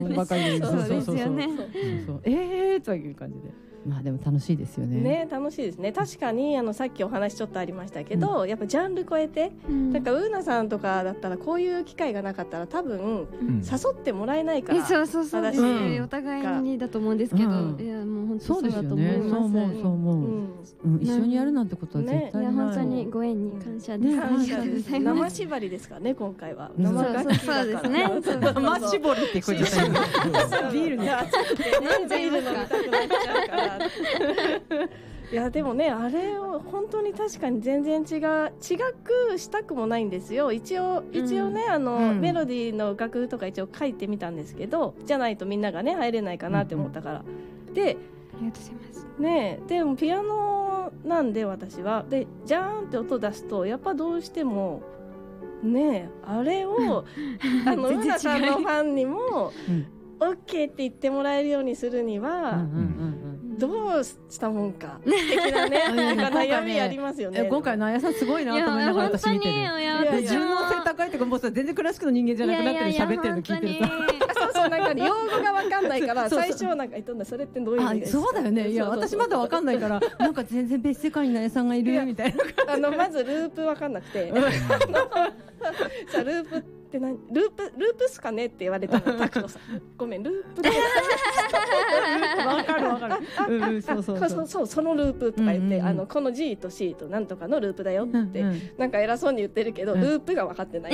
ばかりで、 そうですよね。 という感じで、まあでも楽しいですよね。 ね、楽しいですね。確かにさっきお話ちょっとありましたけど、やっぱジャンル超えて、なんかウーナさんとかだったらこういう機会がなかったら多分誘ってもらえないから。 そうそうそうです。お互いにだと思うんですけど、いやもう本当そうだと思います。 そう思う。一緒にやるなんてことは絶対ない。 いや本当にご縁に感謝です。感謝です。 生縛りですからね今回は。 そうですね。 生絞りってこれじゃない。ビールに飲んじゃいるの見たくなっちゃうから。いやでもね、あれを本当に確かに全然違くしたくもないんですよ。一応ね、メロディーの楽譜とか一応書いてみたんですけど、じゃないとみんながね入れないかなって思ったから、で、 ありがとうございますね。でもピアノなんで私はでジャーンって音出すとやっぱどうしてもね、あれをうなさんのファンにもオッケーって言ってもらえるようにするにはどうしたもんか的なね、なんか悩みありますよね。 今回のあやさんすごいなと思いながら私見てる。自分の背高いとかもう全然クラシックの人間じゃなくなってる喋ってるの聞いてると、 そうなんか用語が分かんないから最初はなんかそれってどういう意味ですか。 そうだよね。いや私まだ分かんないからなんか全然別世界にあやさんがいるみたいな。 まずループ分かんなくて、さあループってループっすかねって言われたのタクトさん。ごめんループで。 わかる。 そうそのループとか言ってこの G と C となんとかのループだよってなんか偉そうに言ってるけどループが分かってない。 ク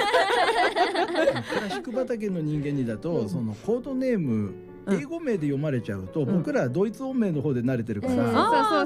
ラシック畑の人間にだとそのコードネーム英語名で読まれちゃうと、僕らドイツ音名の方で慣れてるから、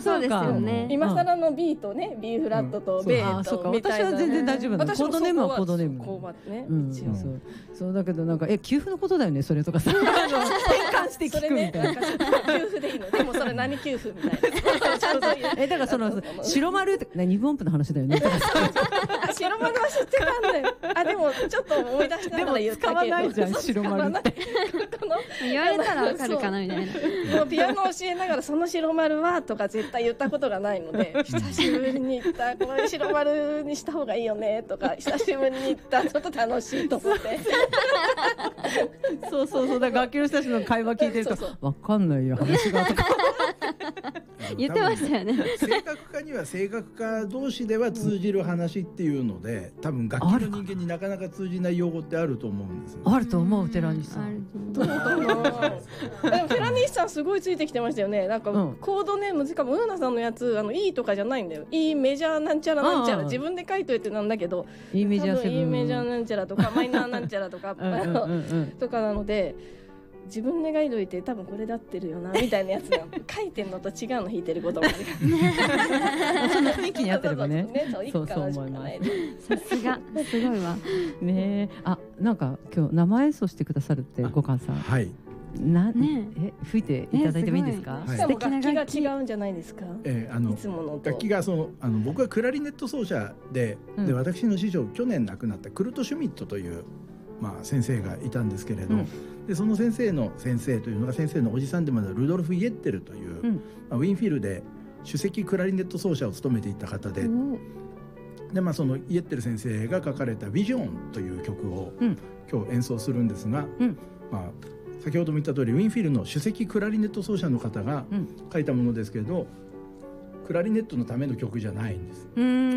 そうですよね。 今更の B とね B フラットとベートみたいな。 私は全然大丈夫なの。コードネームはコードネーム。そうだけどなんか給付のことだよねそれとかさ、変換して聞くみたいな。 給付でいいの。でもそれ何給付みたいな。 だからその白丸って二分音符の話だよね。 白丸は知ってたんだよ。でもちょっと思い出しながら言ったけど。 使わないじゃん白丸って。 言われたらわかるかなみたいな。 もうピアノ教えながらその白丸はとか絶対言ったことがないので、久しぶりに言ったこの白丸にした方がいいよねとか久しぶりに言ったちょっと楽しいと思って。 そうだから楽器の人たちの会話聞いてるとわかんないよ話がとか言ってましたよね。 正確化には正確化同士では通じる話っていうので、多分楽器の人間になかなか通じない用語ってあると思うんですよ。 あると思う寺西さん。 でも寺西さんすごいついてきてましたよね。なんかコードネームしかもウーナさんのやつE とかじゃないんだよ。E メジャーなんちゃらなんちゃら自分で書いといてなんだけど、 E メジャー 7 E メジャーなんちゃらとかマイナーなんちゃらとかとかなので。自分で書いといて多分これだってるよなみたいなやつが書いてるのと違うの弾いてることもあるからその雰囲気に合ってればね。 そう思います。 さすがすごいわね。なんか今日生演奏してくださるって五感さん。 はい。 吹いていただいてもいいですか。 しかも楽器が違うんじゃないですか。いつもの楽器が僕はクラリネット奏者で私の師匠去年亡くなったクルト・シュミットという先生がいたんですけれど、でその先生の先生というのが先生のおじさんでもあるルドルフ・イエッテルという、ウィンフィルで首席クラリネット奏者を務めていた方で、そのイエッテル先生が書かれた「ビジョン」という曲を今日演奏するんですが、先ほども言った通りウィンフィルの首席クラリネット奏者の方が書いたものですけど、クラリネットのための曲じゃないんです。